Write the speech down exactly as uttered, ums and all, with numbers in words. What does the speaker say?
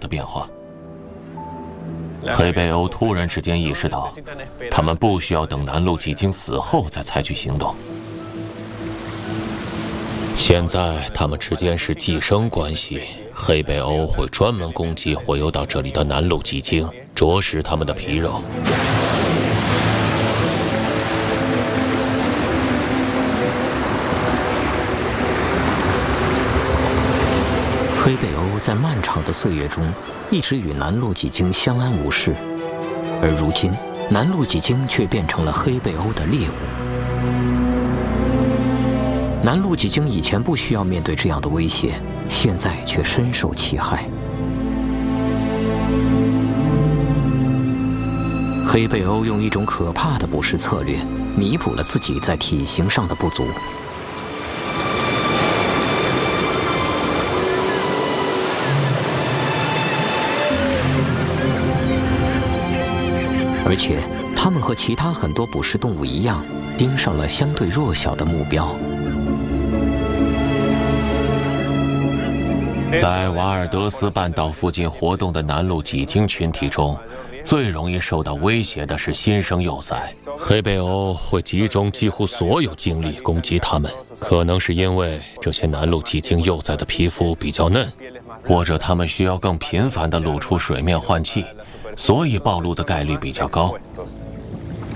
的变化。黑背鸥突然之间意识到，他们不需要等南陆几经死后再采取行动。现在他们之间是寄生关系，黑背鸥会专门攻击洄游到这里的南陆几经，啄食他们的皮肉。 黑背鸥在漫长的岁月中一直与南陆几经相安无事，而如今南陆几经却变成了黑背鸥的猎物。南陆几经以前不需要面对这样的威胁，现在却深受其害。黑背鸥用一种可怕的捕食策略，弥补了自己在体型上的不足。而且，它们和其他很多捕食动物一样，盯上了相对弱小的目标。 在瓦尔德斯半岛附近活动的南陆几经群体中，最容易受到威胁的是新生幼崽。黑背鸥会集中几乎所有精力攻击它们，可能是因为这些南陆几经幼崽的皮肤比较嫩，或者它们需要更频繁地露出水面换气，所以暴露的概率比较高。